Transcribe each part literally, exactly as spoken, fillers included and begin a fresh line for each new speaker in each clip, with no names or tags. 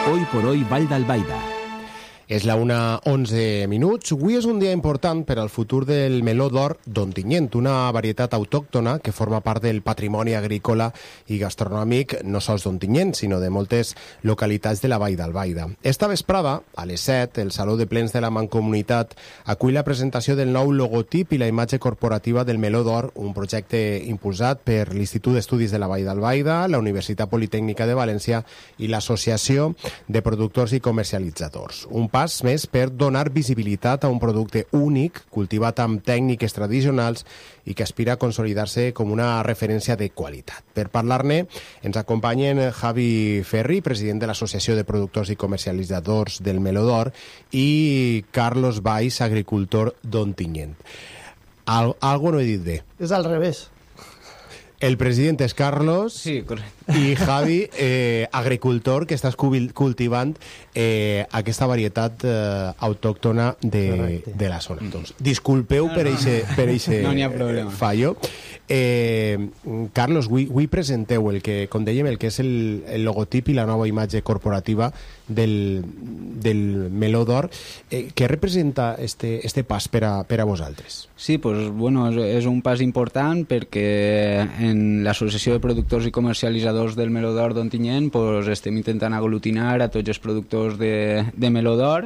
Hoy por hoy Vall d'Albaida.
És la una onze minuts. Avui és un dia important per al futur del meló d'or d'Ontinyent, una varietat autòctona que forma part del patrimoni agrícola i gastronòmic no sols d'Ontinyent, sinó de moltes localitats de la Vall d'Albaida. Esta vesprada, a les set, el Saló de Plens de la Mancomunitat acull la presentació del nou logotip i la imatge corporativa del meló d'or, un projecte impulsat per l'Institut d'Estudis de la Vall d'Albaida, la Universitat Politècnica de València i l'Associació de Productors i Comercialitzadors. Un pas més per donar visibilitat a un producte únic, cultivat amb tècniques tradicionals i que aspira a consolidar-se com una referència de qualitat. Per parlar-ne, ens acompanyen Javi Ferri, president de l'Associació de Productors i Comercialitzadors del Meló d'Or, i Carlos Valls, agricultor d'Ontinyent. Al algo no he dit bé.
És al revés.
El president és Carlos,
sí, correcte.
I Javi, eh, agricultor, que estàs cultivant eh, aquesta varietat eh, autòctona de, de la zona. Doncs, disculpeu no, per aquest
no, no
fallo. Eh, Carlos, avui, avui presenteu el que, com dèiem, el que és el, el logotip i la nova imatge corporativa del, del Meló d'Or. Eh, què representa este, este pas per a, per a vosaltres?
Sí, pues, bueno, és, és un pas important perquè en l'Associació de Productors i Comercialitzadors del Meló d'Or d'Ontinyent pues, estem intentant aglutinar a tots els productors de, de Meló d'Or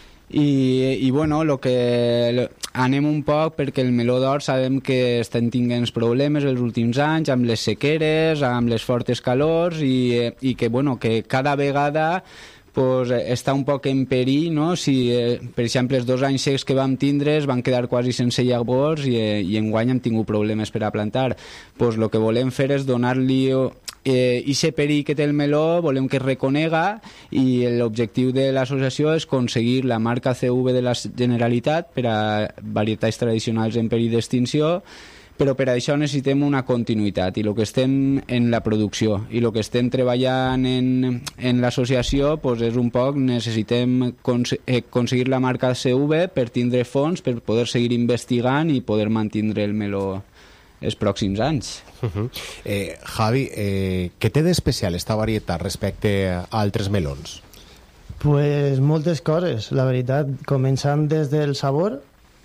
i, i bueno, lo que lo, anem un poc perquè el Meló d'Or sabem que estan tinguent problemes els últims anys amb les sequeres, amb les fortes calors i, i que, bueno, que cada vegada pues, està un poc en perill, no? Si, eh, per exemple, els dos anys secs que vam tindre es van quedar quasi sense llavors i, eh, i enguany hem tingut problemes per a plantar. Pues, lo que volem fer és donar-li eh, ese perill que té el meló, volem que es reconega i l'objectiu de l'associació és aconseguir la marca C V de la Generalitat per a varietats tradicionals en perill d'extinció, però per això necessitem una continuïtat i el que estem en la producció i el que estem treballant en, en l'associació pues és un poc, necessitem cons eh, aconseguir la marca C V per tindre fons, per poder seguir investigant i poder mantindre el meló els pròxims anys.
Uh -huh. eh, Javi, eh, què té d'especial esta varietat respecte a altres melons?
Pues moltes coses, la veritat, començant des del sabor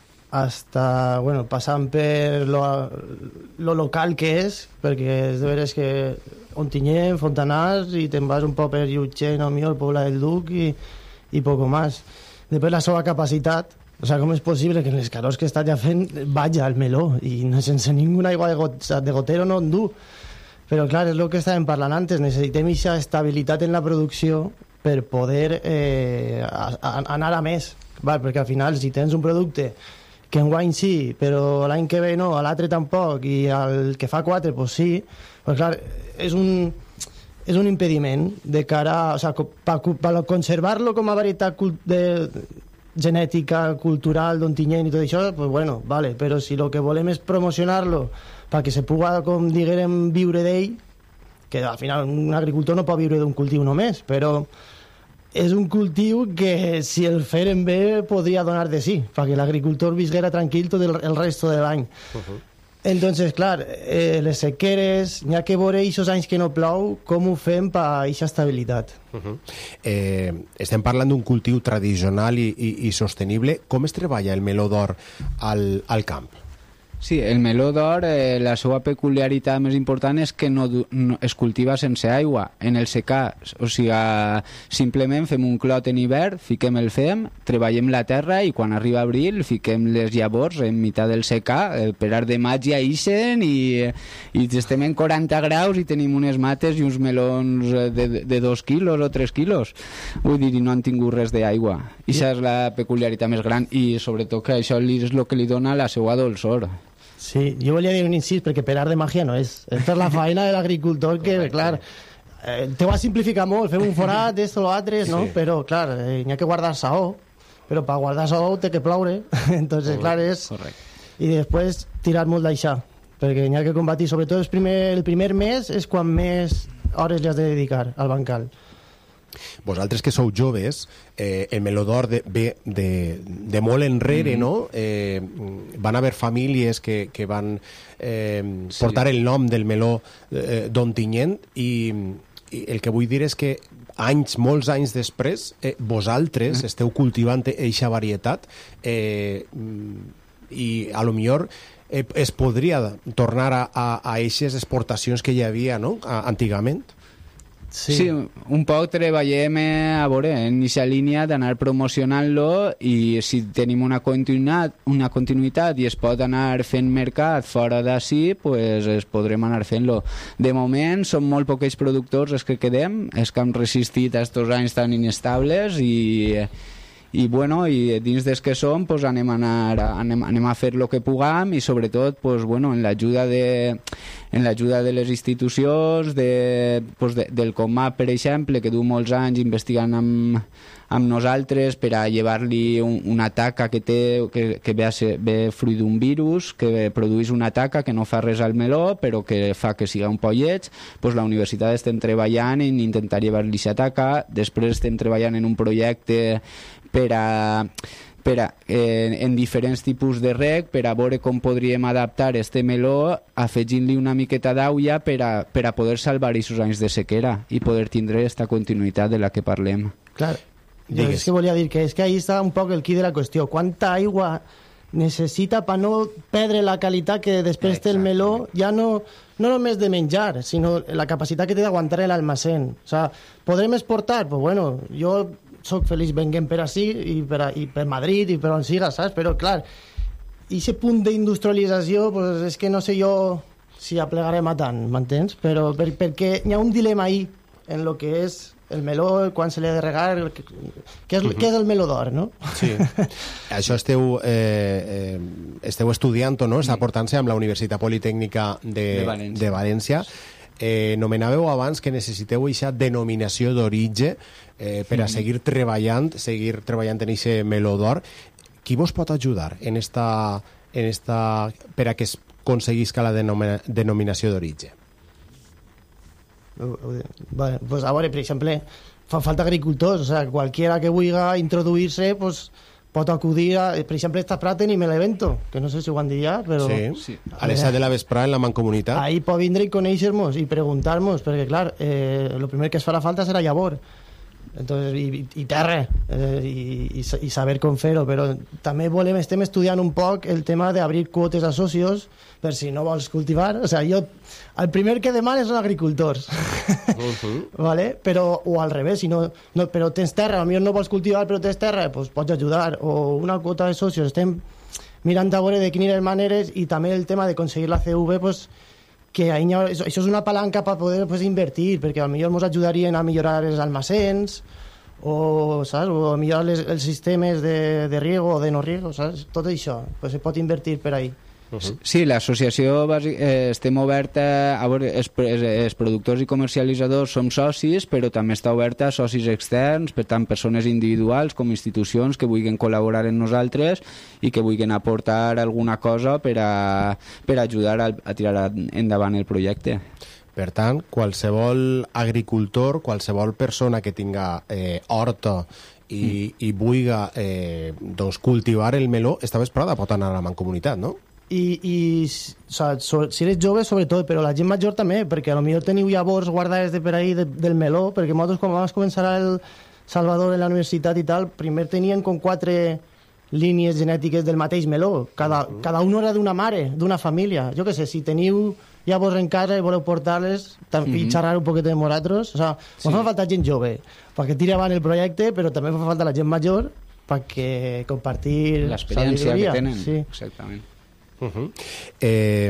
hasta, bueno, passant per lo, lo local que és, perquè és de veres que Ontinyent, Fontanars, i te'n vas un poc per Llutxent, o millor, el Poble del Duc, i, i poco más. Després la seva capacitat, o sea, com és possible que en les calors que està ja fent vaja el meló, i no, sense ninguna aigua de, got, de gotero no en du. Però clar, és el que estàvem parlant antes, necessitem aquesta estabilitat en la producció per poder eh, a, a, anar a més, val? Perquè al final, si tens un producte que enguany sí, però l'any que ve no, a l'altre tampoc, i el que fa quatre, pues sí, pues clar, és un, és un impediment de cara, o sea, per pa conservar-lo com a varietat de, genètica, cultural d'Ontinyent i tot això, pues bueno, vale, però si el que volem és promocionar-lo perquè se puga, com diguem, viure d'ell, que al final un agricultor no pot viure d'un cultiu només, però és un cultiu que si el feren bé podria donar de sí, perquè l'agricultor visguera tranquil tot el, el resto de l'any. Uh-huh. Entonces, clar, eh, les sequeres, n'hi ha que veure aquests anys que no plou, com ho fem per a aquesta estabilitat.
Uh-huh. eh, estem parlant d'un cultiu tradicional i, i, i sostenible. Com es treballa el meló d'or al, al camp?
Sí, el meló d'or, eh, la seva peculiaritat més important és que no, no es cultiva sense aigua. En el secà, o sigui, simplement fem un clot en hivern, fiquem el fem, treballem la terra i quan arriba abril fiquem les llavors en meitat del secà, eh, per art de maig ja ixen i, i estem en quaranta graus i tenim unes mates i uns melons de, de dos quilos o tres quilos. Vull dir, i no han tingut res d'aigua. I això és la peculiaritat més gran i sobretot que això és el que li dona la seva dolçor.
Sí, jo volia dir un incís, perquè per art de màgia no és. És per la feina de l'agricultor que, correcte, clar, eh, te ho va simplificar molt, fem un forat, esto, lo altre, no? Sí. Però, clar, eh, n'hi ha que guardar saó, però per guardar saó té que ploure, entonces, clar, és...
Correcte.
I després tirar molt d'aixà, perquè n'hi ha que combatir, sobretot el primer, el primer mes és quan més hores li has de dedicar al bancal.
Vosaltres que sou joves, eh, el meló d'or de, ve de, de molt enrere, mm-hmm, no? Eh, van haver famílies que, que van eh, portar sí. el nom del meló eh, d'Ontinyent i, i el que vull dir és que anys, molts anys després, eh, vosaltres mm. esteu cultivant eixa varietat eh, i a lo millor eh, es podria tornar a, a, a eixes exportacions que hi havia, no?, a, antigament.
Sí. sí, un poc treballem a veure en aquesta línia d'anar promocionant-lo i si tenim una continuïtat, una continuïtat i es pot anar fent mercat fora d'ací, pues es podrem anar fent-lo. De moment som molt poquets productors els que quedem, els que hem resistit a estos anys tan inestables i... i bueno, i dins des que som pues anem a anar anem, anem a fer el que puguem i sobretot pues bueno, en l'ajuda de en l'ajuda de les institucions de, pues de, del COMAP, per exemple, que du molts anys investigant amb, amb nosaltres per a llevar-li un, una taca que té que, que ve, a ser, ve fruit d'un virus que produeix una taca que no fa res al meló però que fa que siga un pollets, pues la universitat estem treballant en intentar llevar-li aquesta taca, després estem treballant en un projecte per a, per a, eh, en diferents tipus de reg per a veure com podríem adaptar este meló afegint-li una miqueta d'aigua per a, per a poder salvar aquests anys de sequera i poder tindre aquesta continuïtat de la que parlem.
Clar, jo és que volia dir que és que ahí està un poc el quid de la qüestió. Quanta aigua necessita per no perdre la qualitat que després té el meló, ja no, no només de menjar, sinó la capacitat que té d'aguantar l'almacén. O sea, podrem exportar? Pues bueno, jo soc feliç venguent per ací i per, a, i per Madrid i per on siga, saps? Però clar, aquest punt d'industrialització pues, és que no sé jo si aplegarem a tant, m'entens? Però per, perquè hi ha un dilema ahí en lo que és el meló, quan se li ha de regar, què és, uh -huh. què és el meló d'or, no?
Sí. Això esteu, eh, eh, esteu estudiant, no? Està portant-se amb la Universitat Politècnica de, de València. De València. Eh, nomenàveu abans que necessiteu aquesta denominació d'origen eh, per a seguir treballant seguir treballant en aquest meló d'or. Qui vos pot ajudar en esta, en esta, per a que es aconseguisca la denomina, denominació d'origen?
Vale, pues a veure, per exemple, fan falta agricultors, o sea, qualquiera que vulgui introduir-se, pues pot acudir a, per exemple, esta Prat tenim l'evento, que no sé si ho han dit ja, però...
Sí, sí. A les set de la vesprada en la Mancomunitat.
Ahí pot vindre i conèixer-nos i preguntar-nos, perquè, clar, eh, el primer que es farà falta serà llavor. Entonces, i, i terra, eh, i, i saber com fer-ho, però també volem, estem estudiant un poc el tema d'obrir quotes a socios per si no vols cultivar. O sea, jo, el primer que demano són agricultors, uh-huh. ¿Vale? Però, o al revés, si no, no, però tens terra, potser no vols cultivar però tens terra, pues pots ajudar, o una quota de socios. Estem mirant a veure de quines maneres, i també el tema d'aconseguir la C V, pues, que ahí, això és una palanca per poder pues, invertir, perquè potser ens ajudarien a millorar els almacens o, saps? O a millorar les, els sistemes de, de riego o de no riego, saps? Tot això pues, se pot invertir per ahí.
Uh-huh. Sí, l'associació eh, estem oberta a veure, els, els productors i comercialitzadors som socis, però també està oberta a socis externs, per tant persones individuals com institucions que vulguin col·laborar amb nosaltres i que vulguin aportar alguna cosa per a, per ajudar a, a tirar endavant el projecte.
Per tant, qualsevol agricultor, qualsevol persona que tinga eh, horta i, mm. i vulgui eh, doncs, cultivar el meló, esta vesprada pot anar a la Mancomunitat, no?
I, i o sea, so, si eres jove sobretot, però la gent major també, perquè a lo millor teniu llavors guardades de per ahí de, del meló, perquè nosaltres quan vam començar el Salvador en la universitat i tal, primer tenien com quatre línies genètiques del mateix meló, cada, uh-huh. cada una era d'una mare, d'una família. Jo què sé, si teniu llavors en casa i voleu portar-les uh-huh. i xerrar un poquet amb nosaltres, o sea, sí. Fa falta gent jove perquè tiri avant el projecte, però també fa falta la gent major perquè compartir
l'experiència que tenen, sí. Exactament.
Uh-huh. eh,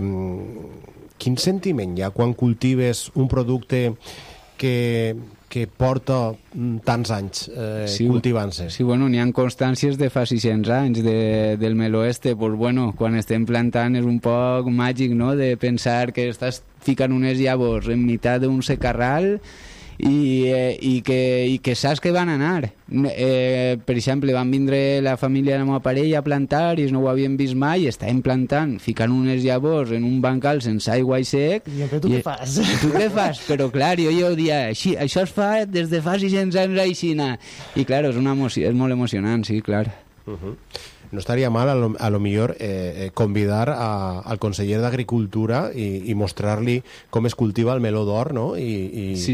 quin sentiment hi ha quan cultives un producte que, que porta tants anys eh, sí, cultivant-se?
Sí, bueno, n'hi ha constàncies de fa sis-cents anys de, del meló este, pues bueno, quan estem plantant és un poc màgic, no?, de pensar que estàs ficant unes llavors en meitat d'un secarral i, eh, i, que, i que saps que van anar. Eh, per exemple, van vindre la família de la meva parella a plantar i no ho havien vist mai i estàvem plantant, ficant unes llavors en un bancal sense aigua i sec.
I tu què fas?
Tu què fas? Però clar, jo ja ho dia, així, això es fa des de fa sis-cents anys a Xina. I clar, és, una emoció, és molt emocionant, sí, clar.
Uh-huh. No estaria mal a lo, a lo millor eh, convidar a, al conseller d'Agricultura i, i mostrar-li com es cultiva el meló d'or, no? I, i...
Sí, sí.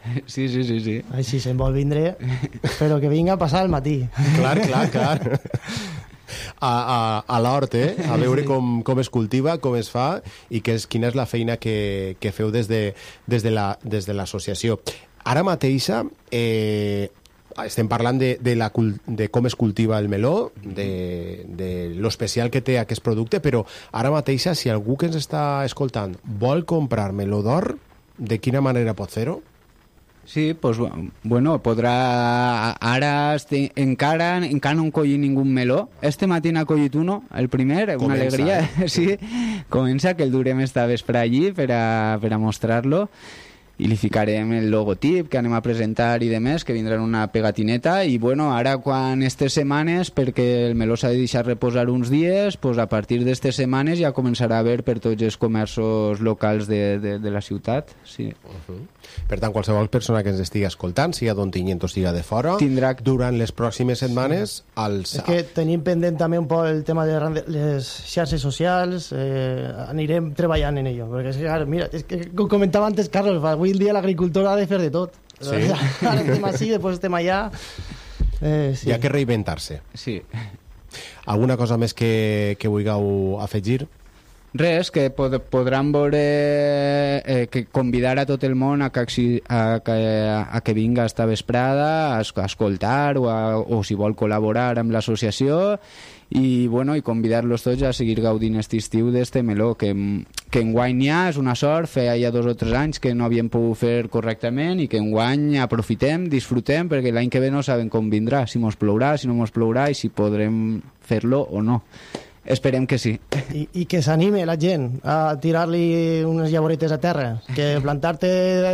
Sí, sí, sí, sí.
Així se'n vol vindre, però que vinga a passar el matí.
Clar, clar, clar. A, a, a l'hort, eh? A veure com, com es cultiva, com es fa i que és, quina és la feina que, que feu des de, des de la, des de l'associació. Ara mateixa eh, estem parlant de, de, la, de com es cultiva el meló, de, de l'especial que té aquest producte, però ara mateixa, si algú que ens està escoltant vol comprar meló d'or, de quina manera pot fer-ho?
Sí, pues bueno, podrà... Ara este, encara, encara no hem collit ningú meló. Este matí n'ha collit uno, el primer,
comença,
una alegria.
Eh?
Sí, comença, que el durem esta vespre allí per a, per a mostrar-lo. I li ficarem el logotip que anem a presentar i demés, que vindrà en una pegatineta. I bueno, ara quan estes setmanes, perquè el meló s'ha de deixar reposar uns dies, pues a partir d'estes setmanes ja començarà a haver per tots els comerços locals de, de, de la ciutat. Sí.
Uh-huh. Per tant, qualsevol persona que ens estigui escoltant, siga d'Ontinyent o siga de fora,
tindrà...
durant les pròximes setmanes... Els...
És que tenim pendent també un poc el tema de les xarxes socials, eh, anirem treballant en ello, perquè és que, ara, mira, és que com comentava antes Carlos, avui en dia l'agricultor ha de fer de tot.
Sí.
Ara estem així, després estem allà... Eh, sí.
Hi ha que reinventar-se.
Sí.
Alguna cosa més que, que vulgueu afegir?
Res, que pod podran veure, eh, que convidar a tot el món a que, a que, a que vinga esta vesprada, a, a escoltar o, a, o si vol col·laborar amb l'associació i, bueno, i convidar-los tots a seguir gaudint aquest estiu d'este meló, que, que enguany n'hi ha, és una sort, feia ja dos o tres anys que no havíem pogut fer correctament i que enguany aprofitem, disfrutem, perquè l'any que ve no sabem com vindrà, si mos plourà, si no mos plourà i si podrem fer-lo o no. Esperem que sí.
I, i que s'anime la gent a tirar-li unes llavoretes a terra, que plantar-te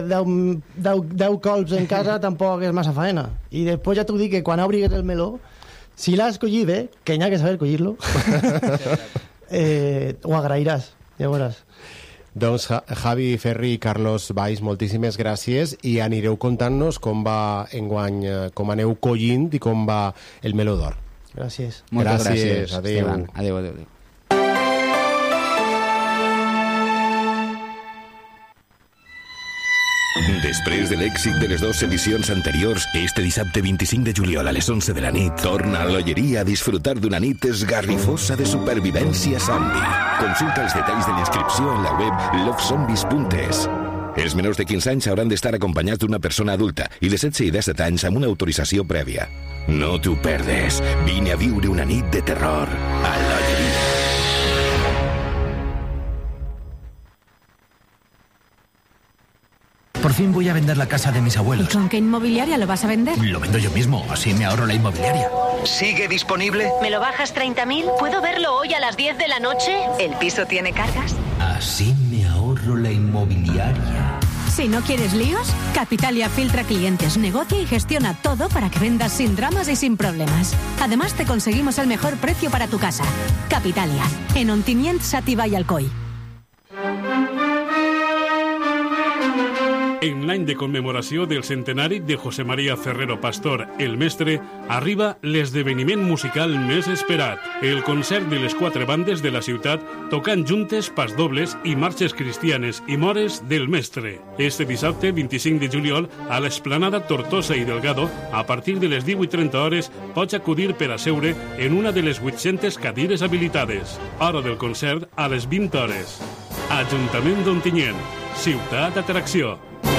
deu colps en casa tampoc és massa faena. I després ja t'ho dic, que quan obrigues el meló, si l'has collit bé, que n'hi ha que saber collir-lo, eh, ho agrairàs, ja veuràs.
Doncs Javi Ferri i Carlos Valls, moltíssimes gràcies i anireu contant-nos com va enguany, com aneu collint i com va el meló d'or.
Gràcies.
Moltes
gràcies.
gràcies.
Adéu.
Adéu, adéu, adéu.
Després de l'èxit de les dues edicions anteriors, este dissabte vint-i-cinc de juliol a les onze de la nit, torna a l'Olleria a disfrutar d'una nit esgarrifosa de supervivència zombi. Consulta els detalls de l'inscripció en la web love zombies punt es. Els menors de quinze anys hauran d'estar acompanyats d'una persona adulta i de setze i disset anys amb una autorització prèvia. No t'ho perdes. Vine a viure una nit de terror a l'Olleria.
Por fin voy a vender la casa de mis abuelos.
¿Y con qué inmobiliaria lo vas a vender?
Lo vendo yo mismo, así me ahorro la inmobiliaria.
¿Sigue disponible?
¿Me lo bajas treinta mil? ¿Puedo verlo hoy a las diez de la noche? ¿El piso tiene cargas?
Así me ahorro la inmobiliaria.
Si no quieres líos, Capitalia filtra clientes, negocia y gestiona todo para que vendas sin dramas y sin problemas. Además, te conseguimos el mejor precio para tu casa. Capitalia, en Ontinyent, Xàtiva i Alcoi.
En l'any de commemoració del centenari de José María Ferrero Pastor, el mestre, arriba l'esdeveniment musical més esperat, el concert de les quatre bandes de la ciutat tocant juntes pasdobles i marxes cristianes i mores del mestre. Este dissabte, vint-i-cinc de juliol, a l'Esplanada Tortosa i Delgado, a partir de les divuit trenta hores, pots acudir per a seure en una de les vuit-centes cadires habilitades. Hora del concert a les vint hores. Ajuntament d'Ontinyent, ciutat atracció.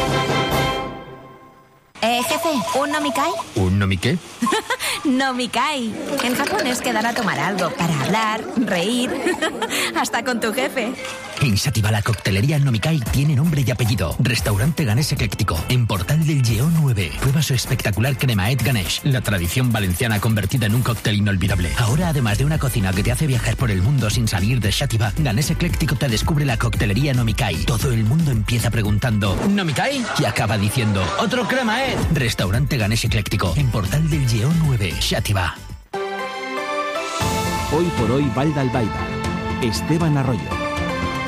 Eh, jefe, ¿un nomikai?
¿Un nomiqué?
Nomikai. En japonés quedar a tomar algo para hablar, reír, hasta con tu jefe.
En Xàtiva la coctelería Nomikai tiene nombre y apellido. Restaurante Ganés Ecléctico, en Portal del Lleó nueve. Prueba su espectacular cremaet Ganesh, la tradición valenciana convertida en un cóctel inolvidable. Ahora, además de una cocina que te hace viajar por el mundo sin salir de Xàtiva, Ganés Ecléctico te descubre la coctelería Nomikai. Todo el mundo empieza preguntando ¿Nomikai? Y acaba diciendo ¡otro cremaet! Restaurante Ganés Ecléctico, en Portal del Lleó nueve, Xàtiva.
Hoy por hoy, Val d'Albaida. Esteban Arroyo.